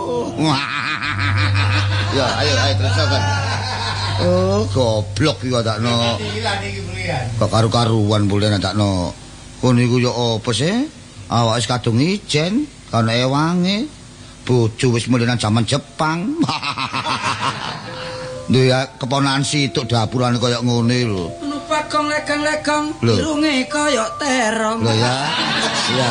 Ya, ayo terus kan. Oh, goblok iki kok takno. Kok karu-karuan bulan takno. Kon niku yo apa sih? Awak wis kadung ijen, kan ewange. Bojo wis mulinan jaman Jepang. Duya keponakan situk dapuran kaya ngene lho. Anu Bagong legang-legang, irunge kaya terong. Lho ya. Ya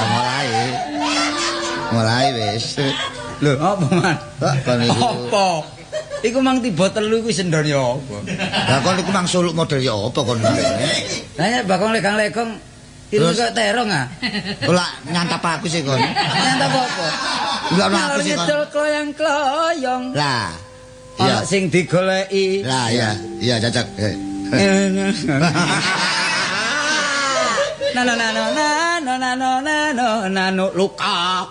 mulai wis. Lho, apa man? Apa niku? Apa? Iku mang tiba telu iku sendon ya apa? Lah kon iku mang suluk model ya apa kon? Lah ya Bagong legang-legang irunge kaya terong ah. Ora nyantap aku sih kon. Nyantap apa? Enggak ono aku sih kon. Ngedol kloyong-kloyong. Lah. Ana sing digoleki. Lah iya cocok. Nano luka.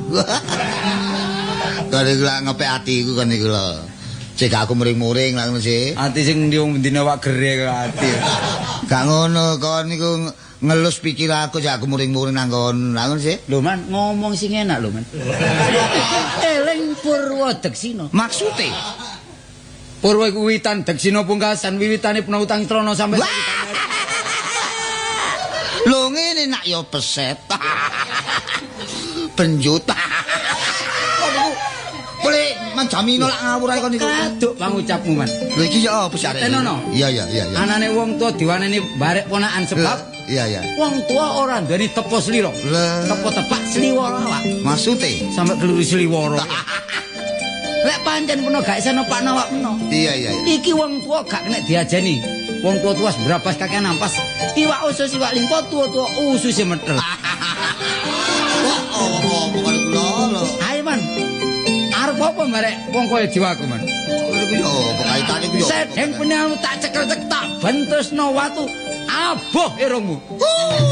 Kan iku lak ngepek atiku kan iku lho. Cek aku muring-muring lak ngono sih. Ati sing ndiung bendina wak gere karo ati. Gak ngono kon niku ngelus pikir aku cek aku muring-muring nang kon. Lak ngono sih. Lho man ngomong sing enak lho man. Eling Purwa Deksina. Maksude Purwa iku wiwitan Deksina pungkasan wiwitane puna utang trono sampai lho ngene nak ya peset. Penjuta. Boleh manjamino lak ngawur ae kon niku. Kaduk pangucapmu man. Lho iki ya apa sih arek? Tenono. Iya. Anane wong tua diwaneni barek ponakan sebab Iya. wong tua ora ndani tepo slira. Tepo tepak sliwara awak. Maksude Sampai keluru sliwara. Lek pancen peno gak iso nepakno awak peno. Iya. Iki wong tua gak kena diajeni. Wong tua-tua berabas kakek nampas. Iwak usus iwak limpo tua-tua ususe metel. Oh, bukan kula. Ayo man. Arep apa merek wong kowe jiwaku man? Iku yo apa kaitane iku yo. Sedeng penyamu tak cekel-cek tak bentesno watu. Aboh irungmu.